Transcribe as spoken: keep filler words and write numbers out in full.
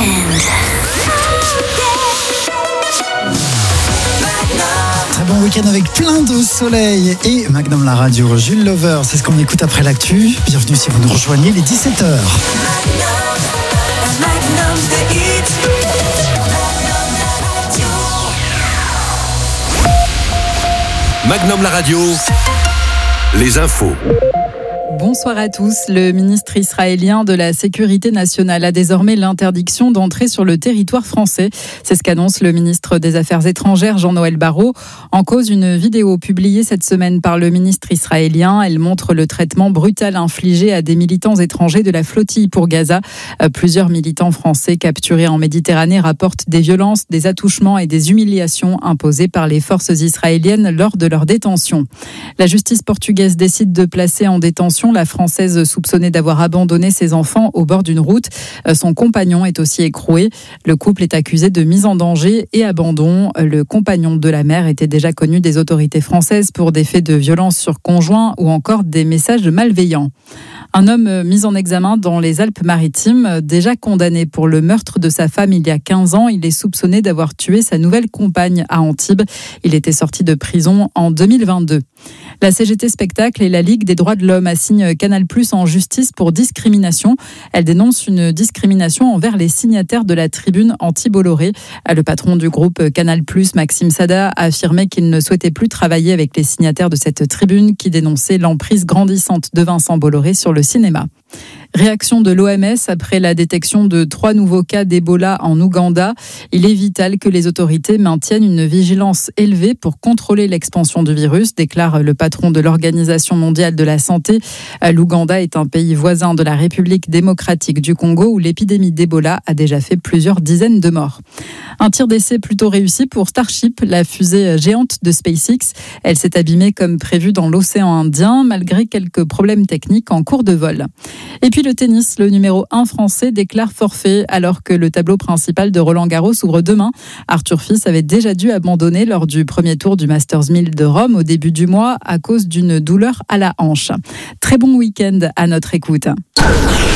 Très bon week-end avec plein de soleil et Magnum la radio. Jules Lover, c'est ce qu'on écoute après l'actu. Bienvenue si vous nous rejoignez les dix-sept heures. Magnum la radio, les infos. Bonsoir à tous. Le ministre israélien de la Sécurité nationale a désormais l'interdiction d'entrer sur le territoire français. C'est ce qu'annonce le ministre des Affaires étrangères, Jean-Noël Barrot. En cause, une vidéo publiée cette semaine par le ministre israélien. Elle montre le traitement brutal infligé à des militants étrangers de la flottille pour Gaza. Plusieurs militants français capturés en Méditerranée rapportent des violences, des attouchements et des humiliations imposées par les forces israéliennes lors de leur détention. La justice portugaise décide de placer en détention la Française soupçonnée d'avoir abandonné ses enfants au bord d'une route. Son compagnon est aussi écroué. Le couple est accusé de mise en danger et abandon. Le compagnon de la mère était déjà connu des autorités françaises pour des faits de violence sur conjoint ou encore des messages malveillants. Un homme mis en examen dans les Alpes-Maritimes, déjà condamné pour le meurtre de sa femme il y a quinze ans, il est soupçonné d'avoir tué sa nouvelle compagne à Antibes. Il était sorti de prison en deux mille vingt-deux. La C G T Spectacle et la Ligue des droits de l'homme assignent Canal+ en justice pour discrimination. Elle dénonce une discrimination envers les signataires de la tribune anti-Bolloré. Le patron du groupe Canal+, Maxime Sada, a affirmé qu'il ne souhaitait plus travailler avec les signataires de cette tribune qui dénonçait l'emprise grandissante de Vincent Bolloré sur le cinéma. Réaction de l'O M S après la détection de trois nouveaux cas d'Ebola en Ouganda. Il est vital que les autorités maintiennent une vigilance élevée pour contrôler l'expansion du virus, déclare le patron de l'Organisation mondiale de la santé. L'Ouganda est un pays voisin de la République démocratique du Congo où l'épidémie d'Ebola a déjà fait plusieurs dizaines de morts. Un tir d'essai plutôt réussi pour Starship, la fusée géante de SpaceX. Elle s'est abîmée comme prévu dans l'océan Indien, malgré quelques problèmes techniques en cours de vol. Et puis le tennis, le numéro un français déclare forfait alors que le tableau principal de Roland-Garros s'ouvre demain. Arthur Fils avait déjà dû abandonner lors du premier tour du Masters mille de Rome au début du mois à cause d'une douleur à la hanche. Très bon week-end à notre écoute.